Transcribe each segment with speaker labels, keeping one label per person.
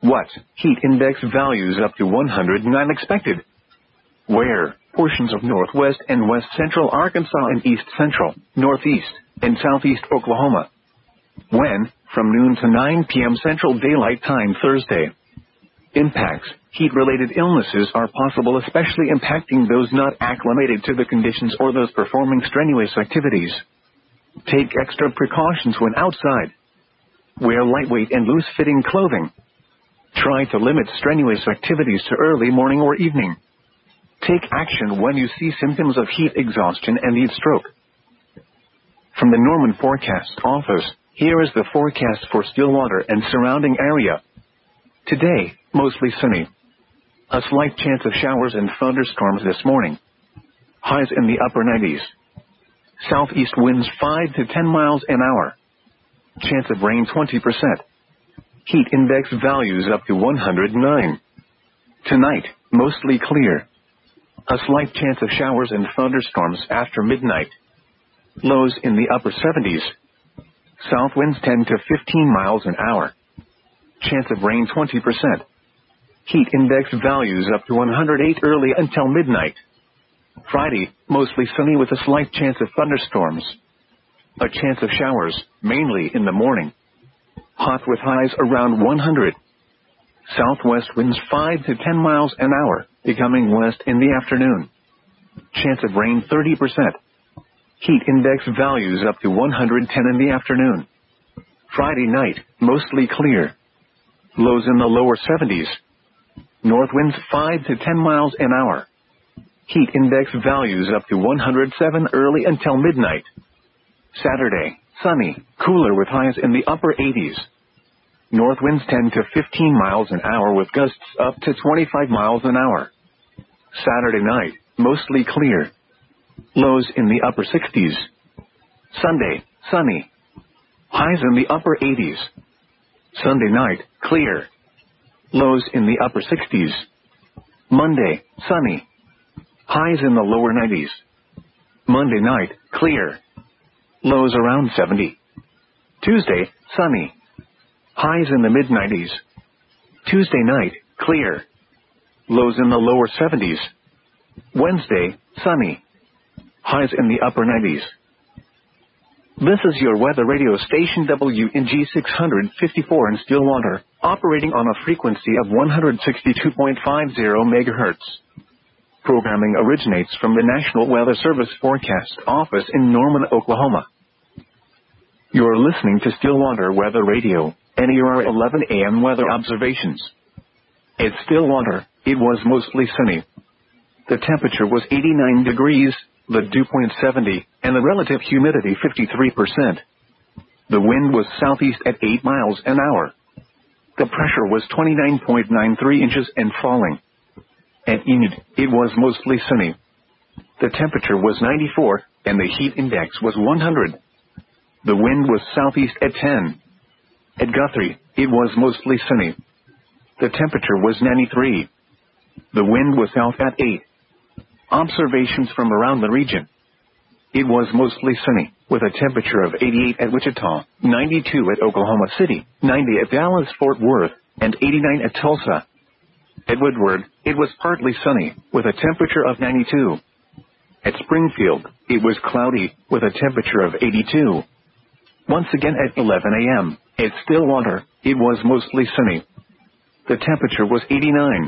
Speaker 1: What? Heat index values up to 109 expected. Where? Portions of northwest and west central Arkansas and east central, northeast, and southeast Oklahoma. When? From noon to 9 p.m. Central Daylight Time Thursday. Impacts. Heat-related illnesses are possible, especially impacting those not acclimated to the conditions or those performing strenuous activities. Take extra precautions when outside. Wear lightweight and loose-fitting clothing. Try to limit strenuous activities to early morning or evening. Take action when you see symptoms of heat exhaustion and heat stroke. From the Norman Forecast Office, here is the forecast for Stillwater and surrounding area. Today, mostly sunny. A slight chance of showers and thunderstorms this morning. Highs in the upper 90s. Southeast winds 5 to 10 miles an hour. Chance of rain 20%. Heat index values up to 109. Tonight, mostly clear. A slight chance of showers and thunderstorms after midnight. Lows in the upper 70s. South winds 10 to 15 miles an hour. Chance of rain 20%. Heat index values up to 108 early until midnight. Friday, mostly sunny with a slight chance of thunderstorms. A chance of showers, mainly in the morning. Hot with highs around 100. Southwest winds 5 to 10 miles an hour, becoming west in the afternoon. Chance of rain 30%. Heat index values up to 110 in the afternoon. Friday night, mostly clear. Lows in the lower 70s. North winds 5 to 10 miles an hour. Heat index values up to 107 early until midnight. Saturday, sunny, cooler with highs in the upper 80s. North winds 10 to 15 miles an hour with gusts up to 25 miles an hour. Saturday night, mostly clear. Lows in the upper 60s. Sunday, sunny. Highs in the upper 80s. Sunday night, clear. Lows in the upper 60s. Monday, sunny. Highs in the lower 90s. Monday night, clear. Lows around 70. Tuesday, sunny. Highs in the mid-90s. Tuesday night, clear. Lows in the lower 70s. Wednesday, sunny. Highs in the upper 90s. This is your weather radio station WNG 654 in Stillwater, operating on a frequency of 162.50 MHz. Programming originates from the National Weather Service Forecast Office in Norman, Oklahoma. You're listening to Stillwater Weather Radio, NER 11 AM weather observations. At Stillwater, it was mostly sunny. The temperature was 89 degrees, the dew point 70, and the relative humidity 53%. The wind was southeast at 8 miles an hour. The pressure was 29.93 inches and falling. At Enid, it was mostly sunny. The temperature was 94, and the heat index was 100. The wind was southeast at 10. At Guthrie, it was mostly sunny. The temperature was 93. The wind was south at 8. Observations from around the region. It was mostly sunny, with a temperature of 88 at Wichita, 92 at Oklahoma City, 90 at Dallas-Fort Worth, and 89 at Tulsa. At Woodward, it was partly sunny, with a temperature of 92. At Springfield, it was cloudy, with a temperature of 82. Once again at 11 a.m., at Stillwater, it was mostly sunny. The temperature was 89.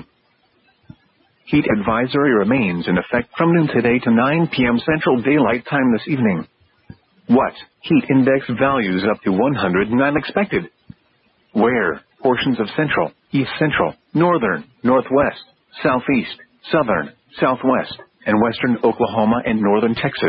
Speaker 1: Heat advisory remains in effect from noon today to 9 p.m. Central Daylight Time this evening. What? Heat index values up to 109 expected. Where? Portions of central, east central, northern, northwest, southeast, southern, southwest, and western Oklahoma and northern Texas.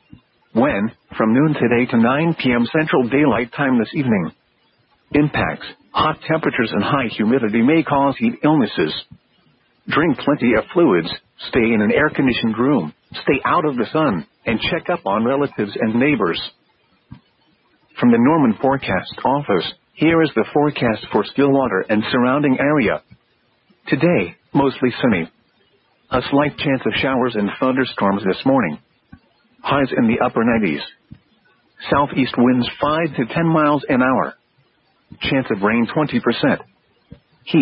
Speaker 1: When? From noon today to 9 p.m. Central Daylight Time this evening. Impacts. Hot temperatures and high humidity may cause heat illnesses. Drink plenty of fluids, stay in an air-conditioned room, stay out of the sun, and check up on relatives and neighbors. From the Norman Forecast Office, here is the forecast for Stillwater and surrounding area. Today, mostly sunny. A slight chance of showers and thunderstorms this morning. Highs in the upper 90s. Southeast winds 5 to 10 miles an hour. Chance of rain 20%.